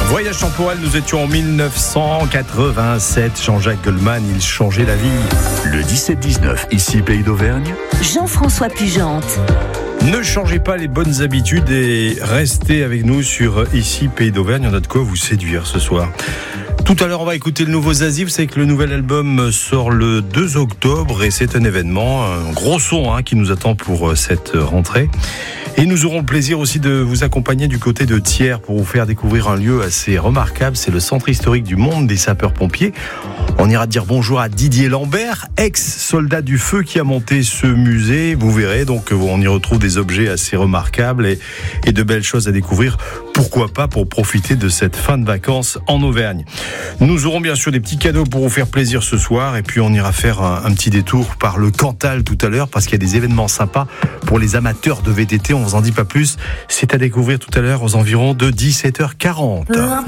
Voyage temporel, nous étions en 1987. Jean-Jacques Goldman, il changeait la vie. Le 17-19, ici Pays d'Auvergne. Jean-François Pugente. Ne changez pas les bonnes habitudes et restez avec nous sur Ici Pays d'Auvergne. On a de quoi vous séduire ce soir. Tout à l'heure, on va écouter le nouveau Zazie. Vous savez que le nouvel album sort le 2 octobre et c'est un événement, un gros son qui nous attend pour cette rentrée. Et nous aurons le plaisir aussi de vous accompagner du côté de Thiers pour vous faire découvrir un lieu assez remarquable. C'est le centre historique du monde des sapeurs-pompiers. On ira dire bonjour à Didier Lambert, ex-soldat du feu qui a monté ce musée. Vous verrez, donc on y retrouve des objets assez remarquables et de belles choses à découvrir. Pourquoi pas pour profiter de cette fin de vacances en Auvergne. Nous aurons bien sûr des petits cadeaux pour vous faire plaisir ce soir. Et puis on ira faire un petit détour par le Cantal tout à l'heure parce qu'il y a des événements sympas pour les amateurs de VTT. On vous en dit pas plus. C'est à découvrir tout à l'heure aux environs de 17h40.